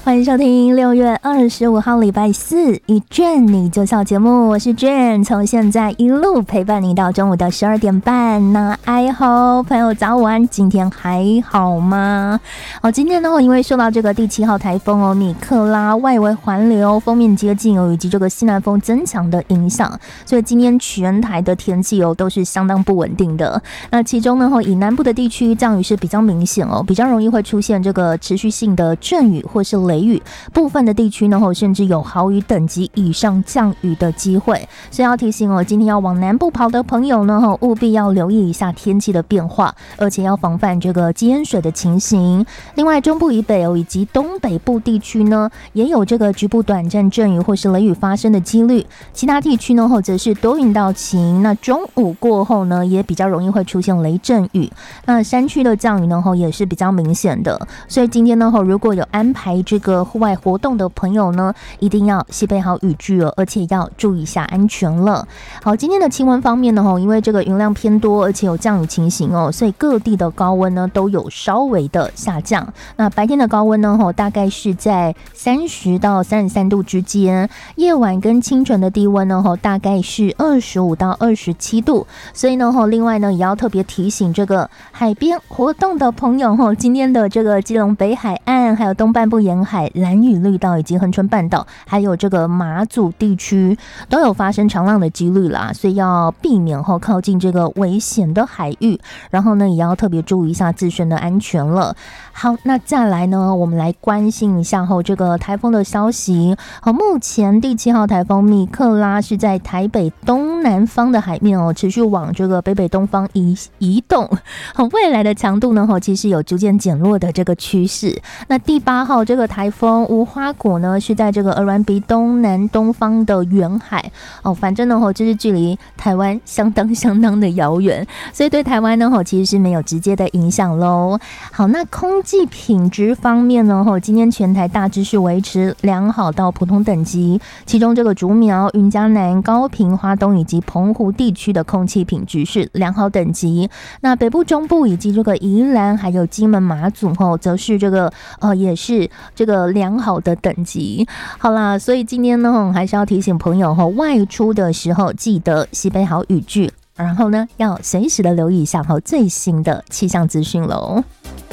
欢迎收听6月25号礼拜四一卷你就笑节目，我是卷，从现在一路陪伴你到中午的12点半。那哎吼，朋友早午安，今天还好吗？今天呢，因为受到这个第7号台风米克拉外围环流锋面接近以及这个西南风增强的影响，所以今天全台的天气都是相当不稳定的。那其中呢，以南部的地区降雨是比较明显比较容易会出现这个持续性的阵雨或是雷雨，部分的地区呢甚至有豪雨等级以上降雨的机会，所以要提醒今天要往南部跑的朋友呢务必要留意一下天气的变化，而且要防范这个积淹水的情形。另外中部以北以及东北部地区呢也有这个局部短暂阵雨或是雷雨发生的几率，其他地区呢则是多云到晴，那中午过后呢也比较容易会出现雷阵雨，那山区的降雨呢也是比较明显的，所以今天呢如果有安排这个户外活动的朋友呢，一定要携备好雨具而且要注意一下安全了。好，今天的气温方面呢因为这个云量偏多，而且有降雨情形所以各地的高温呢都有稍微的下降。那白天的高温呢大概是在30到33度之间，夜晚跟清晨的低温呢大概是25到27度。所以呢另外呢也要特别提醒这个海边活动的朋友今天的这个基隆北海岸还有东半部沿海、兰屿绿岛以及恒春半岛还有这个马祖地区都有发生长浪的几率啦，所以要避免靠近这个危险的海域，然后呢也要特别注意一下自身的安全了。好，那再来呢我们来关心一下这个台风的消息。目前第7号台风米克拉是在台北东南方的海面持续往这个北北东方移动，未来的强度呢其实有逐渐减弱的这个趋势。那第8号这个台风无花果呢是在这个鹅銮鼻东南东方的远海反正呢就是距离台湾相当的遥远，所以对台湾呢其实是没有直接的影响咯。好，那空气品质方面呢今天全台大致是维持良好到普通等级，其中这个竹苗、云嘉南、高屏、花东以及澎湖地区的空气品质是良好等级，那北部中部以及这个宜兰还有金门马祖则是这个也是这个良好的等级。好啦，所以今天呢还是要提醒朋友外出的时候记得携备好雨具，然后呢要随时的留意一下最新的气象资讯咯。